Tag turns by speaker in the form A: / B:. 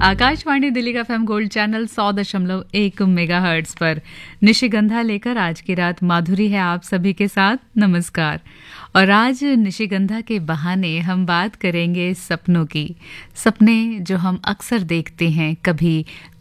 A: आकाशवाणी दिल्ली का FM gold channel 100.1 megahertz पर निशिगंधा लेकर आज की रात माधुरी है आप सभी के साथ। नमस्कार। और आज निशिगंधा के बहाने हम बात करेंगे सपनों की। सपने जो हम अक्सर देखते हैं, कभी